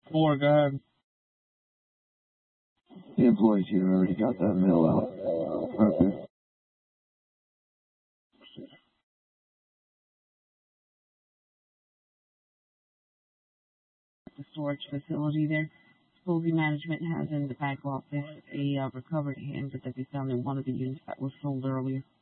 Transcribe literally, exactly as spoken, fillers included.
Four, go ahead. The employees here already got that mail out. Okay. The storage facility there. Facility management has in the back office a uh, recovered handbook that they found in one of the units that was sold earlier.